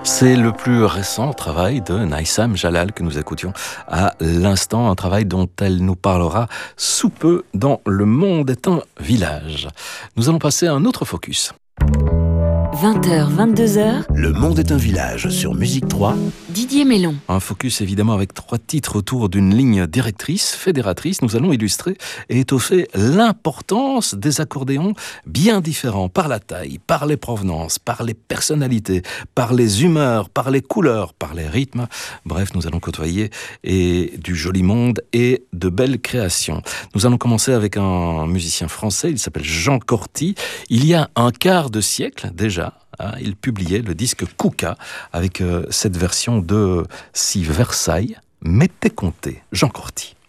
C'est le plus récent travail de Naïsam Jalal que nous écoutions à l'instant, un travail dont elle nous parlera sous peu dans Le Monde est un village. Nous allons passer à un autre focus. 20h, 22h. Le Monde est un village sur Musique 3. Didier Mélon. Un focus évidemment avec 3 titres autour d'une ligne directrice, fédératrice. Nous allons illustrer et étoffer l'importance des accordéons bien différents par la taille, par les provenances, par les personnalités, par les humeurs, par les couleurs, par les rythmes. Bref, nous allons côtoyer et du joli monde et de belles créations. Nous allons commencer avec un musicien français, il s'appelle Jean Corty. Il y a un quart de siècle déjà, il publiait le disque Kouka avec cette version de Si Versailles m'était compté. Jean Corty.